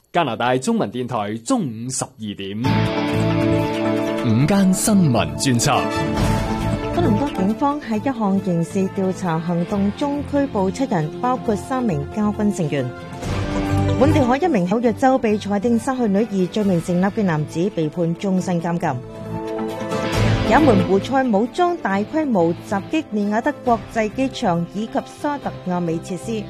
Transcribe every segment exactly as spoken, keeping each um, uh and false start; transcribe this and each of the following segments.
加拿大中文電台中午十二點， 午間新聞專輯。 多倫多警方喺一項刑事調查行動中拘捕七人，包括三名交軍成員。本地海一名紐約州被裁定殺害女兒罪名成立嘅男子被判終身監禁。也門胡塞武裝大規模襲擊利雅得國際機場以及沙特阿美設施。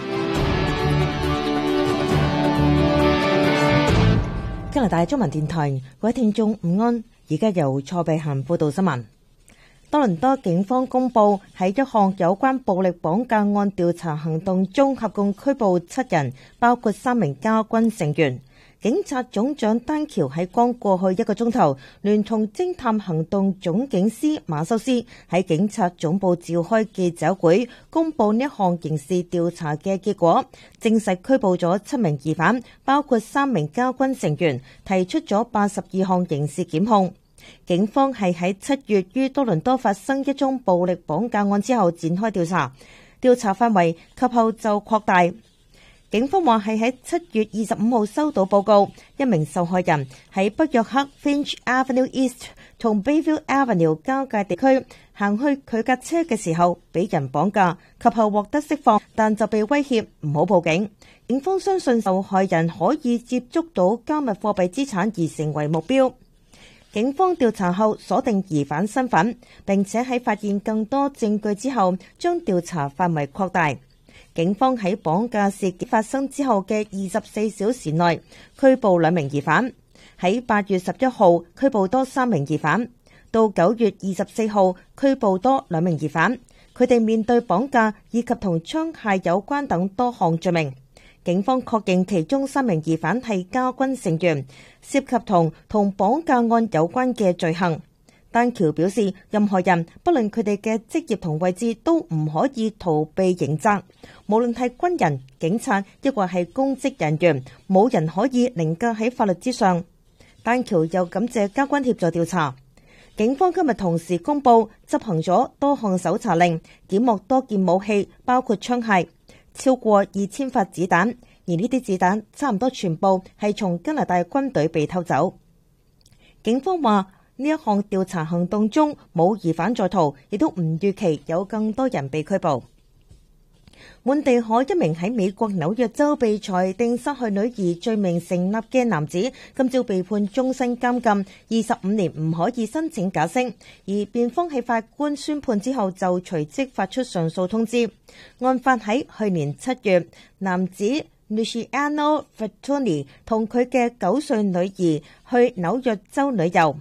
加拿大中文電台各位聽眾午安，而家由蔡碧嫻報道新聞。多倫多警方公布喺一項有關暴力綁架案調查行動中，合共拘捕七人，包括三名加軍成員。警察總長丹橋喺剛過去一個鐘頭，聯同偵探行動總警司馬修斯喺警察總部召開記者會，公布呢項刑事調查嘅結果，證實拘捕咗七名疑犯，包括三名加軍成員，提出咗八十二項刑事檢控。警方係喺七月於多倫多發生一宗暴力綁架案之後展開調查，調查範圍及後就擴大。警方話係喺七月二十五號收到報告，一名受害人喺北約克 Finch Avenue East 同 Bayview Avenue 交界地區行去佢架車嘅時候俾人綁架，及後獲得釋放，但就被威脅唔好報警。警方相信受害人可以接觸到加密貨幣資產而成為目標。警方調查後鎖定疑犯身份，並且喺發現更多證據之後將調查範圍擴大。警方喺綁架事件發生之後嘅二十四小時內拘捕兩名疑犯，喺八月十一號拘捕多三名疑犯，到九月二十四號拘捕多兩名疑犯。佢哋面對綁架以及同槍械有關等多項罪名。警方確認其中三名疑犯係加軍成員，涉及同同綁架案有關嘅罪行。丹橋表示，任何人不論佢哋嘅職業同位置都唔可以逃避刑責，無論係軍人、警察抑或係公職人員，冇人可以凌駕喺法律之上。丹橋又感謝加軍協助調查。警方今日同時公布執行咗多項搜查令，檢獲多件武器，包括槍械，超過二千發子彈，而呢啲子彈差唔多全部係從加拿大軍隊被偷走。警方話呢一項調查行動中冇疑犯在逃，亦都唔預期有更多人被拘捕。滿地可一名喺美國紐約州被裁定殺害女兒罪名成立嘅男子，今朝被判終身監禁，二十五年唔可以申請假釋。而辯方喺法官宣判之後就隨即發出上訴通知。案發喺去年七月，男子Luciano Frattoni 同佢嘅九歲女兒去紐約州旅遊。